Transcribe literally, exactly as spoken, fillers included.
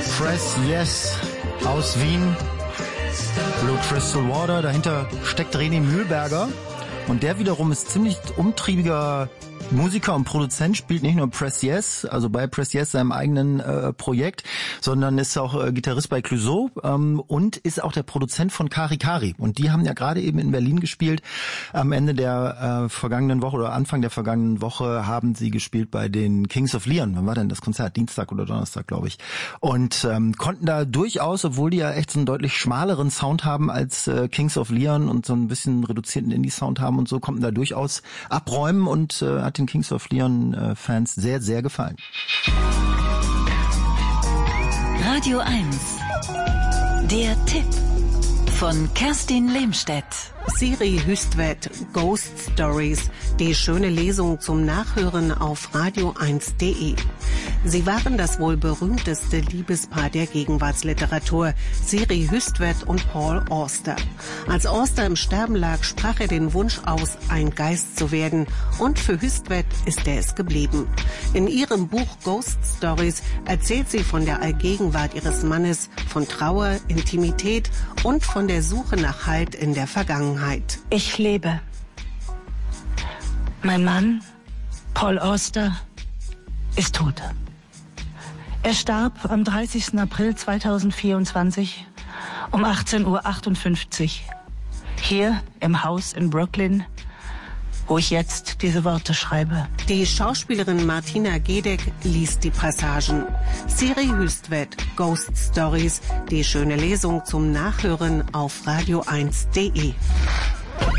Press Yes aus Wien. Blue Crystal Water, dahinter steckt René Mühlberger und der wiederum ist ziemlich umtriebiger Musiker und Produzent, spielt nicht nur Press Yes, also bei Press Yes seinem eigenen äh, Projekt, sondern ist auch äh, Gitarrist bei Clouseau ähm, und ist auch der Produzent von Kari Kari. Und die haben ja gerade eben in Berlin gespielt. Am Ende der äh, vergangenen Woche oder Anfang der vergangenen Woche haben sie gespielt bei den Kings of Leon. Wann war denn das Konzert? Dienstag oder Donnerstag, glaube ich. Und ähm, konnten da durchaus, obwohl die ja echt so einen deutlich schmaleren Sound haben als äh, Kings of Leon und so ein bisschen reduzierten Indie-Sound haben und so, konnten da durchaus abräumen und äh, hat den Kings of Leon äh, Fans sehr, sehr gefallen. Radio eins. Der Tipp von Kerstin Lehmstedt. Siri Hüstvedt, Ghost Stories, die schöne Lesung zum Nachhören auf radio eins punkt de. Sie waren das wohl berühmteste Liebespaar der Gegenwartsliteratur, Siri Hüstvedt und Paul Auster. Als Auster im Sterben lag, sprach er den Wunsch aus, ein Geist zu werden, und für Hüstvedt ist er es geblieben. In ihrem Buch Ghost Stories erzählt sie von der Allgegenwart ihres Mannes, von Trauer, Intimität und von der Suche nach Halt in der Vergangenheit. Ich lebe. Mein Mann, Paul Auster, ist tot. Er starb am dreißigsten April zweitausendvierundzwanzig um achtzehn Uhr achtundfünfzig hier im Haus in Brooklyn, wo ich jetzt diese Worte schreibe. Die Schauspielerin Martina Gedeck liest die Passagen. Siri Hüstvedt, Ghost Stories, die schöne Lesung zum Nachhören auf radio eins punkt de.